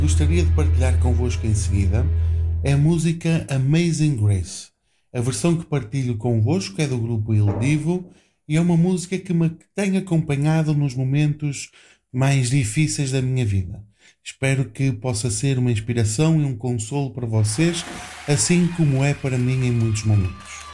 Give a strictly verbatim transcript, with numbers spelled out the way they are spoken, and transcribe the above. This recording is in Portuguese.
Gostaria de partilhar convosco em seguida é a música Amazing Grace. A versão que partilho convosco é do grupo Il Divo e é uma música que me tem acompanhado nos momentos mais difíceis da minha vida. Espero que possa ser uma inspiração e um consolo para vocês, assim como é para mim em muitos momentos.